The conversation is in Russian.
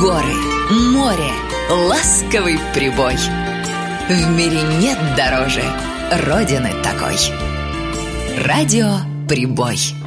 горы, море, ласковый прибой. В мире нет дороже Родины такой. Радио Прибой.